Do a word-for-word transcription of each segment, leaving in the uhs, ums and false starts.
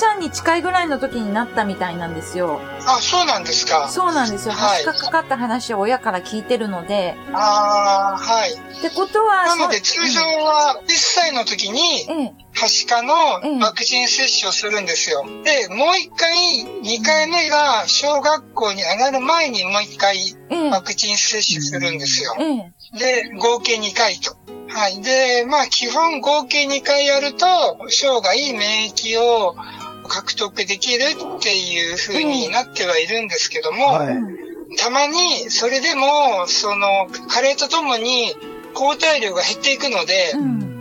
ちゃんに近いぐらいの時になったみたいなんですよ。 あ、そうなんですか。 そうなんですよ。はしかかかった話を親から聞いてるので。 ああ、はい。 ってことは、 なので通常はいっさいの時に、はしかのワクチン接種をするんですよ。で、もう一回、にかいめが小学校に上がる前にもう一回ワクチン接種するんですよ。で、合計にかいと。はい。で、まあ基本合計にかいやると、生涯免疫を獲得できるっていう風になってはいるんですけども、はい、たまにそれでも、その、加齢とともに抗体量が減っていくので、うん、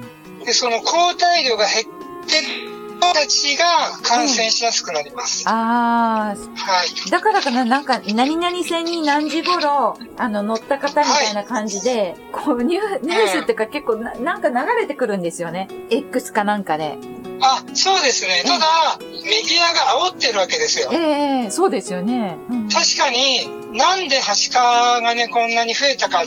でその抗体量が減って人たちが感染しやすくなります。 うん、ああ。はい。だからかな、なんか、何々線に何時頃、あの、乗った方みたいな感じで、はい、こうニュ、ニュースっていうか、うん、結構な、なんか流れてくるんですよね。X かなんかで。 あ、そうですね。ただ、メディアが煽ってるわけですよ。 ええー、そうですよね。 うん、確かに、なんではしかがね、こんなに増えたかって、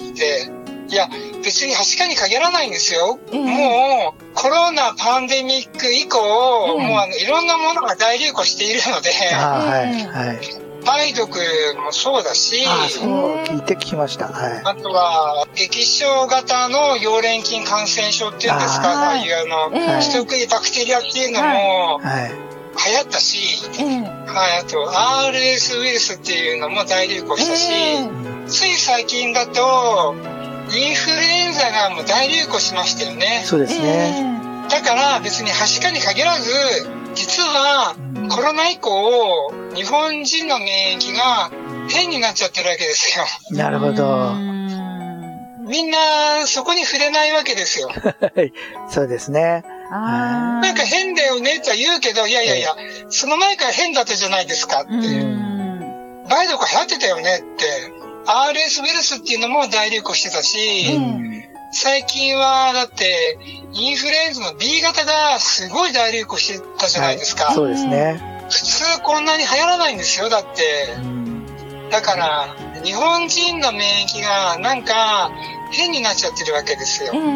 いや、別にはしかに限らないんですよ。えー、もう、コロナパンデミック以降、えー、もうあの、いろんなものが大流行しているので、 はい、はい。 梅毒もそうだし、 あ、そう聞いて聞きました。はい。 あとは、液晶型の溶連菌感染症っていうんですか、ああいうあの、ヒトクイバクテリアっていうのも、はい。流行ったし、はい、あと アールエス ウイルスっていうのも大流行したし、つい最近だと、インフルエンザがもう大流行しましたよね。 そうですね。 だから別にはしかに限らず、実はコロナ以降、日本人の免疫が変になっちゃってるわけですよ。 なるほど。 みんなそこに触れないわけですよ。 そうですね。 あなんか変だよねとは言うけど、いやいやいや、その前から変だったじゃないですかって。梅毒流行ってたよねって。アールエス ウイルスっていうのも大流行してたし、うん、最近はだってインフルエンザの ビー 型がすごい大流行してたじゃないですか。 はい、そうですね。 普通こんなに流行らないんですよ、だって。うん、だから日本人の免疫がなんか変になっちゃってるわけですよ。うん、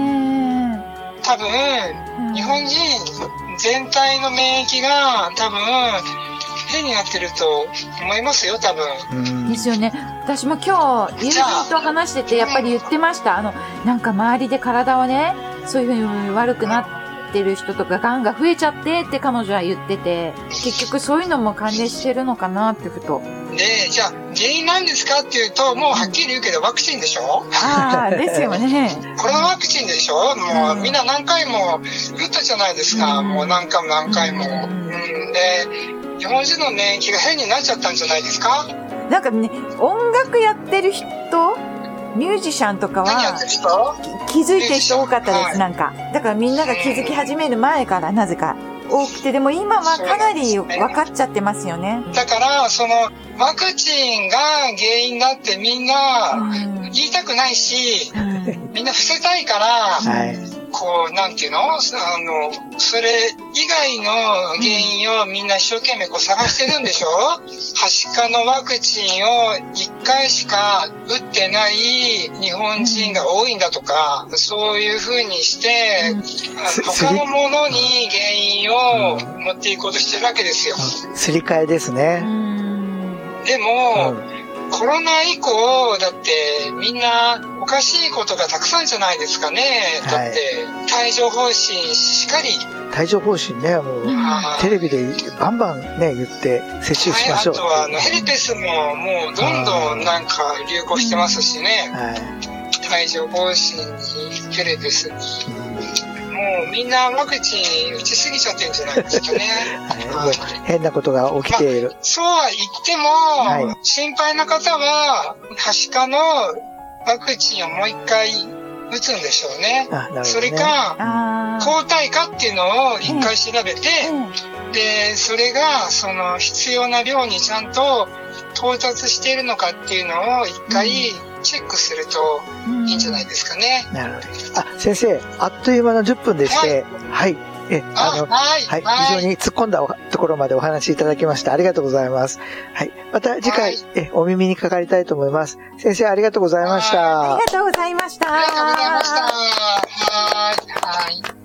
多分、うん、日本人全体の免疫が多分変になってると思いますよ、多分。 ですよね。私も今日、友人と話してて、やっぱり言ってました。あの、なんか周りで体をね、そういうふうに悪くなってる人とか、癌が増えちゃってって彼女は言ってて、結局そういうのも関連してるのかなってふと。 で、じゃあ、原因なんですかっていうと、もうはっきり言うけど、ワクチンでしょ？ ああ、ですよね。 コロナワクチンでしょ？もう、みんな何回も打ったじゃないですか。うん、もう何回も何回も。うん、で、日本人の免疫が変になっちゃったんじゃないですか？ なんかね、音楽やってる人、ミュージシャンとかは気づいてる人多かったです、はい、なんか。だからみんなが気づき始める前からなぜか多くて、でも今はかなり分かっちゃってますよね。 だから、その、ワクチンが原因だってみんな言いたくないし、うん、みんな伏せたいから、はいこう、なんていうのあの、それ以外の原因をみんな一生懸命こう探してるんでしょ？はしかのワクチンをいっかいしか打ってない日本人が多いんだとか、そういう風にして、他のものに原因を持っていこうとしてるわけですよ。 すり替えですね。 でも、うんコロナ以降、だってみんなおかしいことがたくさんじゃないですかね。はい、だって帯状疱疹しっかり。 帯状疱疹ね、もうテレビでバンバンね言って接種しましょう。 はい、あとはあのヘルペスももうどんどんなんか流行してますしね。はい、帯状疱疹にヘルペスに。もうみんなワクチン打ちすぎちゃってるんじゃないですかね。 はい、変なことが起きている。まあ、 そうは言っても、はい、心配な方は、はしかのワクチンをもう一回打つんでしょうね。あ、なるほどね。それか、抗体価っていうのを一回調べて、うん、で、それがその必要な量にちゃんと到達しているのかっていうのを一回、うんチェックするといいんじゃないですかね。 うん、なるほど。あ、先生、あっという間のじゅっぷんでして、はい。はい、え、あの、はい、はい、非常に突っ込んだところまでお話しいただきましてありがとうございます。はい。また次回、はい、えお耳にかかりたいと思います。先生、ありがとうございました。 ありがとうございました。 ありがとうございました。はい。はい。